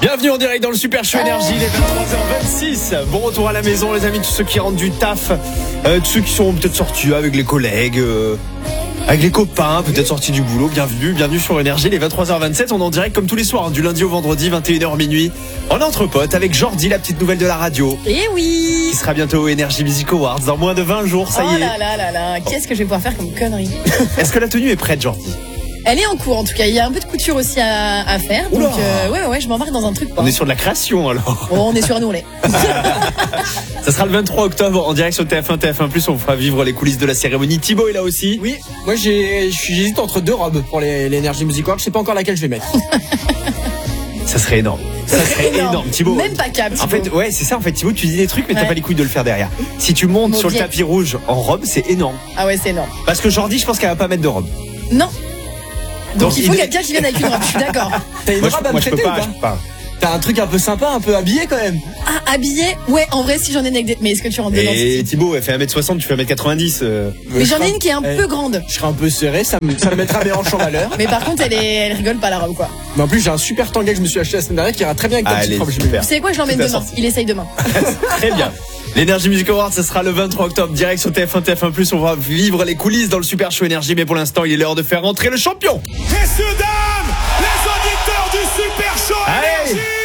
Bienvenue en direct dans le Super Show Énergie, les 23h26. Bon retour à la maison les amis, tous ceux qui rentrent du taf, tous ceux qui sont peut-être sortis avec les collègues, avec les copains, peut-être sortis du boulot. Bienvenue sur Énergie, les 23h27. On est en direct comme tous les soirs, du lundi au vendredi, 21h minuit. En entre potes avec Jordi, la petite nouvelle de la radio. Eh oui. Qui sera bientôt au Energy Music Awards dans moins de 20 jours, ça y est. Oh là, qu'est-ce que je vais pouvoir faire comme connerie. Est-ce que la tenue est prête, Jordi? Elle est en cours en tout cas, il y a un peu de couture aussi à faire. Donc ouais, je m'embarque dans un truc. On est sur de la création alors. Oh, on est sur nous, Ça sera le 23 octobre en direct sur TF1, TF1+. On fera vivre les coulisses de la cérémonie. Thibaut est là aussi. Oui, moi j'hésite entre deux robes pour l'Energy Music Awards. Je sais pas encore laquelle je vais mettre. Ça serait énorme. Ça serait énorme, Thibaut. Même pas cap. En fait, ouais, c'est ça. En fait, Thibaut, tu dis des trucs, mais t'as pas les couilles de le faire derrière. Si tu montes sur le tapis rouge en robe, c'est énorme. Ah ouais, c'est énorme. Parce que Jordi, je pense qu'elle va pas mettre de robe. Non. Donc il faut quelqu'un qui vienne avec une robe. Je suis d'accord. T'as une robe à me prêter ou pas? T'as un truc un peu sympa, un peu habillé quand même. Ah, habillé? Ouais, en vrai, si j'en ai une. Mais est-ce que tu rentres dedans? Et Thibaut, elle fait 1m60, tu fais 1m90. Mais j'en ai une qui est un peu grande. Je serai un peu serré, ça me mettra mes hanches en valeur. Mais par contre, elle rigole pas la robe, quoi. Mais en plus, j'ai un super tanguay que je me suis acheté la semaine dernière qui ira très bien avec ta petite robe. Vous savez quoi, je l'emmène demain. Il essaye demain. Très bien. L'Energy Music Awards, ce sera le 23 octobre, direct sur TF1, TF1+. On va vivre les coulisses dans le Super Show Énergie. Mais pour l'instant, il est l'heure de faire rentrer le champion. Messieurs, dames, les auditeurs du Super Show Énergie.